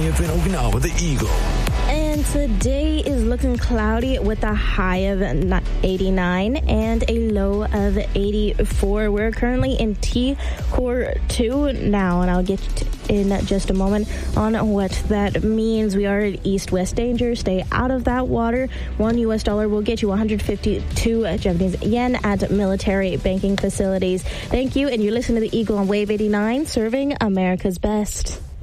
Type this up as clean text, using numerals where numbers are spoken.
20th in Okinawa, the Eagle. And today is looking cloudy with a high of 89 and a low of 84. We're currently in T-Core 2 now, and I'll get in just a moment on what that means. We are at east-west danger. Stay out of that water. $1 US will get you 152 Japanese yen at military banking facilities. Thank you, and you're listening to the Eagle on Wave 89, serving America's best.